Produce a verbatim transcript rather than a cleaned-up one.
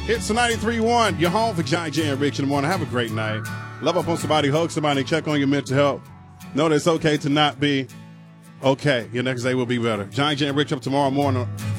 It's ninety-three point one. You're home for Giant Jay and Rich in the morning. Have a great night. Love up on somebody, hug somebody, check on your mental health. Know that it's okay to not be okay. Your next day will be better. Giant Jay and Rich up tomorrow morning.